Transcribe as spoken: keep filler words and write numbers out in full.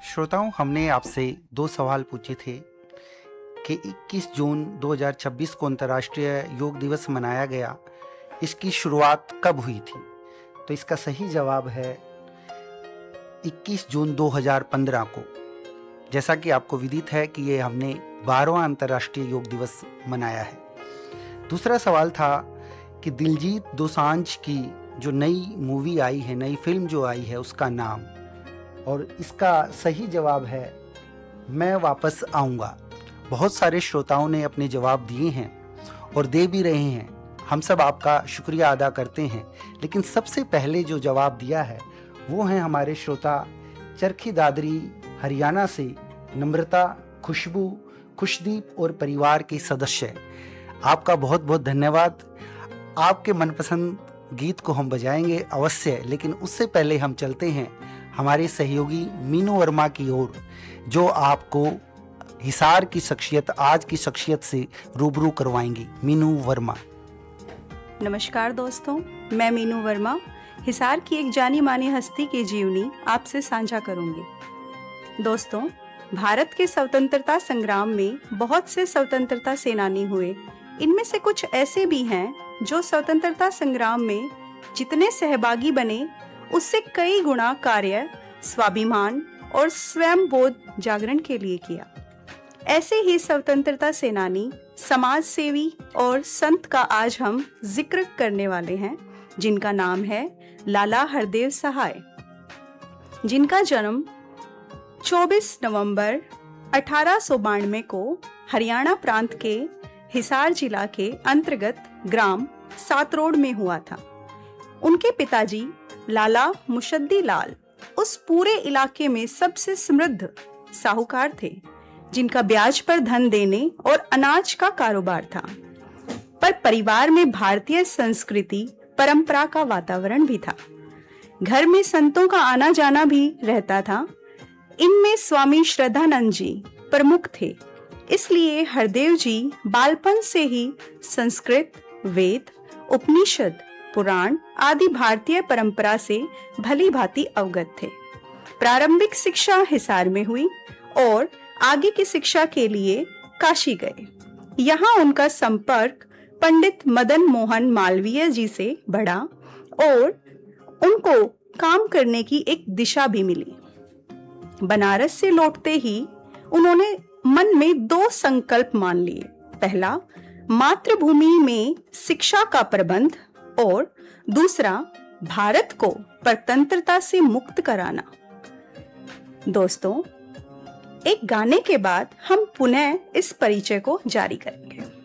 श्रोताओं, हमने आपसे दो सवाल पूछे थे कि इक्कीस जून दो हज़ार छब्बीस को अंतर्राष्ट्रीय योग दिवस मनाया गया। इसकी शुरुआत कब हुई थी? तो इसका सही जवाब है इक्कीस जून दो हज़ार पंद्रह को। जैसा कि आपको विदित है कि ये हमने बारहवां अंतर्राष्ट्रीय योग दिवस मनाया है। दूसरा सवाल था कि दिलजीत दोसांझ की जो नई मूवी आई है, नई फिल्म जो आई है, उसका नाम, और इसका सही जवाब है मैं वापस आऊँगा। बहुत सारे श्रोताओं ने अपने जवाब दिए हैं और दे भी रहे हैं। हम सब आपका शुक्रिया अदा करते हैं। लेकिन सबसे पहले जो जवाब दिया है वो हैं हमारे श्रोता चरखी दादरी हरियाणा से नम्रता, खुशबू, खुशदीप और परिवार के सदस्य। आपका बहुत बहुत धन्यवाद। आपके मनपसंद गीत को हम बजाएंगे अवश्य, लेकिन उससे पहले हम चलते हैं हमारे सहयोगी मीनू वर्मा की ओर, जो आपको हिसार की शख्सियत, आज की शख्सियत से रूबरू करवाएंगी। मीनू वर्मा। नमस्कार दोस्तों, मैं मीनू वर्मा हिसार की एक जानी मानी हस्ती की जीवनी आपसे साझा करूंगी। दोस्तों, भारत के स्वतंत्रता संग्राम में बहुत से स्वतंत्रता सेनानी हुए। इनमें से कुछ ऐसे भी हैं जो स्वतंत्रता संग्राम में जितने सहभागी बने उससे कई गुना कार्य स्वाभिमान और स्वयं बोध जागरण के लिए किया। ऐसे ही स्वतंत्रता सेनानी, समाज सेवी और संत का आज हम जिक्र करने वाले हैं, जिनका नाम है लाला हरदेव सहाय, जिनका जन्म चौबीस नवंबर अठारह सौ बानवे को हरियाणा प्रांत के हिसार जिला के अंतर्गत ग्राम सातरोड में हुआ था। उनके पिताजी लाला मुशद्दी लाल उस पूरे इलाके में सबसे समृद्ध साहूकार थे, जिनका ब्याज पर धन देने और अनाज का कारोबार था। पर परिवार में भारतीय संस्कृति परंपरा का वातावरण भी था। घर में संतों का आना जाना भी रहता था। इनमें स्वामी श्रद्धानंद जी प्रमुख थे। इसलिए हरदेव जी बालपन से ही संस्कृत, वेद, उपनिषद, पुराण आदि भारतीय परंपरा से भली भांति अवगत थे। प्रारंभिक शिक्षा हिसार में हुई और आगे की शिक्षा के लिए काशी गए। यहाँ उनका संपर्क पंडित मदन मोहन मालवीय जी से बढ़ा और उनको काम करने की एक दिशा भी मिली। बनारस से लौटते ही उन्होंने मन में दो संकल्प मान लिए। पहला, मातृभूमि में शिक्षा का प्रबंध, और दूसरा, भारत को परतंत्रता से मुक्त कराना। दोस्तों, एक गाने के बाद हम पुनः इस परिचय को जारी करेंगे।